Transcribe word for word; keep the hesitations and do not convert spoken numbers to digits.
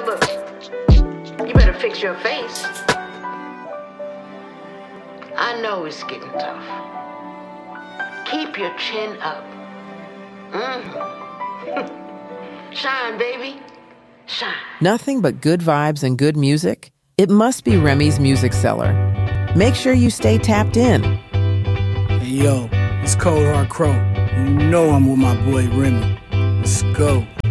Melba, you better fix your face. I know it's getting tough. Keep your chin up. Mm. Shine, baby. Shine. Nothing but good vibes and good music? It must be Remy's Music Cellar. Make sure you stay tapped in. Hey, yo, it's Cold Hard Crow. You know I'm with my boy Remy. Let's go.